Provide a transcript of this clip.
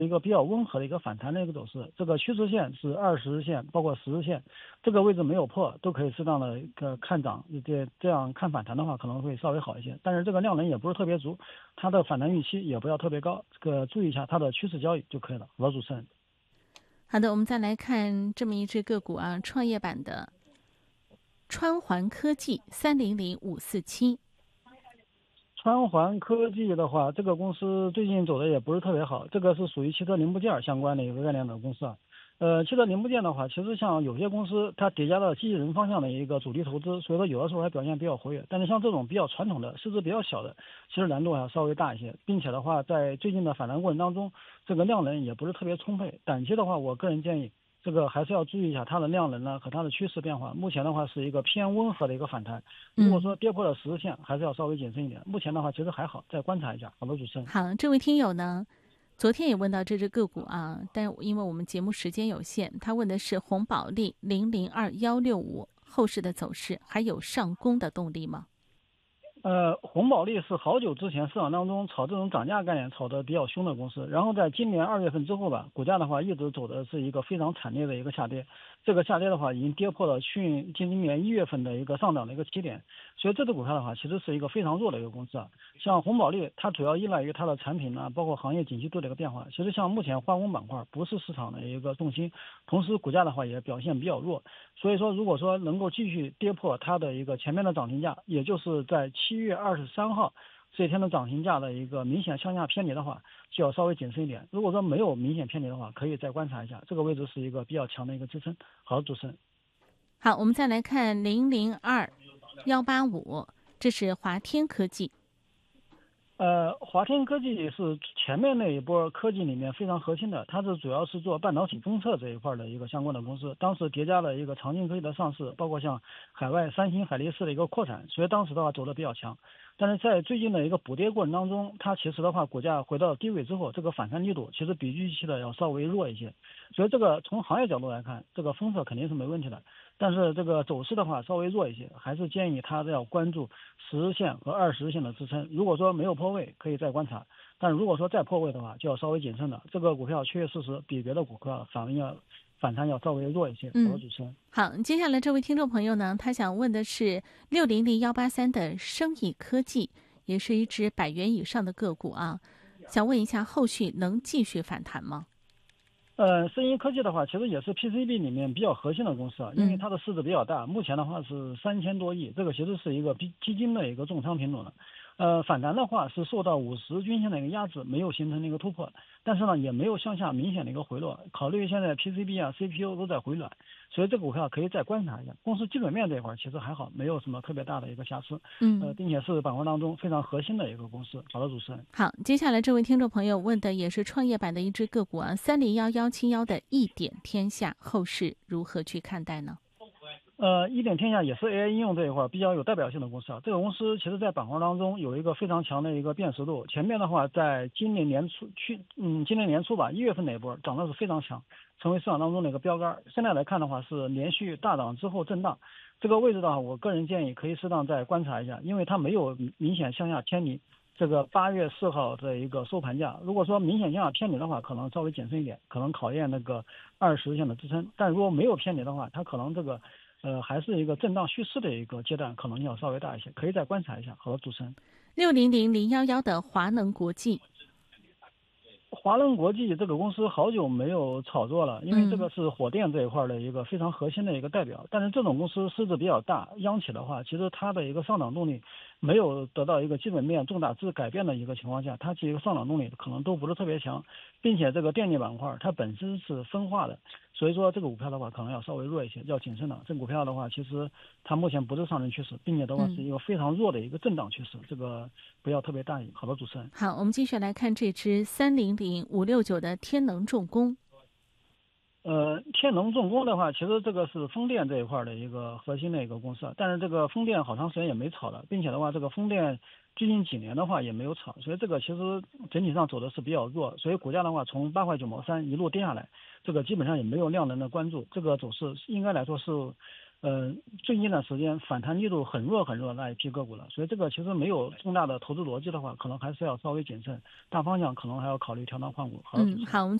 一个比较温和的一个反弹的一个走势。这个趋势线是20日线，包括10日线，这个位置没有破，都可以适当的一个看涨，这样看反弹的话可能会稍微好一些。但是这个量能也不是特别足，它的反弹预期也不要特别高，这个注意一下它的趋势交易就可以了。老主持人。 好的，我们再来看这么一只个股啊，创业板的川环科技300547。 川环科技的话，这个公司最近走的也不是特别好，这个是属于汽车零部件相关的一个概念的公司啊。汽车零部件的话，其实像有些公司它叠加了机器人方向的一个主力投资，所以说有的时候还表现比较活跃。但是像这种比较传统的、市值比较小的，其实难度还要稍微大一些，并且的话，在最近的反弹过程当中，这个量能也不是特别充沛。短期的话，我个人建议。这个还是要注意一下它的量能呢和它的趋势变化。目前的话是一个偏温和的一个反弹，如果说跌破了10日线，还是要稍微谨慎一点。目前的话其实还好，再观察一下。好的，主持人。 好，这位听友呢，昨天也问到这只个股啊，但因为我们节目时间有限，他问的是红宝利002165后市的走势，还有上攻的动力吗？ 红宝利是好久之前市场当中炒这种涨价概念炒得比较凶的公司，然后在今年2月份之后吧，股价的话一直走的是一个非常惨烈的一个下跌，这个下跌的话已经跌破了今年1月份的一个上涨的一个起点，所以这只股票的话其实是一个非常弱的一个公司啊。像红宝利，它主要依赖于它的产品呢，包括行业景气度的一个变化。其实像目前化工板块不是市场的一个重心，同时股价的话也表现比较弱，所以说如果说能够继续跌破它的一个前面的涨停价，也就是在7月23号这一天的涨停价的一个明显向下偏离的话，就要稍微谨慎一点。如果说没有明显偏离的话，可以再观察一下，这个位置是一个比较强的一个支撑。好，主持人。 好，我们再来看002185，这是华天科技。 华天科技是前面那一波科技里面非常核心的，它是主要是做半导体封测这一块的一个相关的公司。当时叠加了一个长进科技的上市，包括像海外三星、海力士的一个扩产，所以当时的话走的比较强。但是在最近的一个补跌过程当中，它其实的话股价回到低位之后，这个反弹力度其实比预期的要稍微弱一些。所以这个从行业角度来看，这个封测肯定是没问题的。但是这个走势的话稍微弱一些，还是建议他要关注10日线和20日线的支撑。如果说没有破位，可以再观察；但如果说再破位的话，就要稍微谨慎了。这个股票确确实实比别的股票反弹要稍微弱一些。好，主持人。 好，接下来这位听众朋友呢，他想问的是600183的生意科技，也是一只100元以上的个股啊，想问一下后续能继续反弹吗？ 生意科技的话，其实也是 PCB 里面比较核心的公司啊，因为它的市值比较大，目前的话是3000多亿，这个其实是一个基金的一个重仓品种了。反弹的话是受到50均线的一个压制，没有形成一个突破，但是呢也没有向下明显的一个回落。考虑现在 PCB 啊、CPU 都在回暖，所以这个股票可以再观察一下。公司基本面这一块其实还好，没有什么特别大的一个瑕疵。并且是板块当中非常核心的一个公司。好的，主持人。 好，接下来这位听众朋友问的也是创业板的一只个股啊，3011171的一点天下，后市如何去看待呢？ 一点天下也是 AI 应用这一块比较有代表性的公司啊。这个公司其实在板块当中有一个非常强的一个辨识度。前面的话，在今年年初吧，1月份那一波涨得是非常强，成为市场当中的一个标杆。现在来看的话，是连续大涨之后震荡。这个位置的话，我个人建议可以适当再观察一下，因为它没有明显向下偏离这个8月4号的一个收盘价。如果说明显向下偏离的话，可能稍微谨慎一点，可能考验那个20日线的支撑。但如果没有偏离的话，它可能这个还是一个震荡蓄势的一个阶段，可能要稍微大一些，可以再观察一下。好的，主持人。 600011的华能国际。 华能国际这个公司好久没有炒作了，因为这个是火电这一块的一个非常核心的一个代表。但是这种公司市值比较大，央企的话，其实它的一个上涨动力没有得到一个基本面重大改变的一个情况下，它这个上涨动力可能都不是特别强，并且这个电力板块它本身是分化的，所以说这个股票的话可能要稍微弱一些，要谨慎了。这个股票的话，其实它目前不是上升趋势，并且的话是一个非常弱的一个震荡趋势，这个不要特别大意。好的，主持人。 好，我们继续来看这只300569的天能重工。 天能重工的话，其实这个是风电这一块的一个核心的一个公司，但是这个风电好长时间也没炒了，并且的话，这个风电最近几年的话也没有炒，所以这个其实整体上走的是比较弱，所以股价的话从8.9毛3一路跌下来，这个基本上也没有量能的关注，这个走势应该来说是最近一段时间反弹力度很弱很弱的那一批个股了，所以这个其实没有重大的投资逻辑的话，可能还是要稍微谨慎，大方向可能还要考虑调仓换股。好， 好。